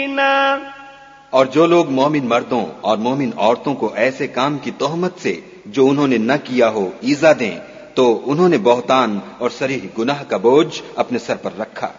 और जो लोग मोमिन मर्दों और मोमिन औरतों को ऐसे काम की तोहमत से जो उन्होंने न किया हो ईजा दें, तो उन्होंने बहतान और सरीह गुनाह का बोझ अपने सर पर रखा।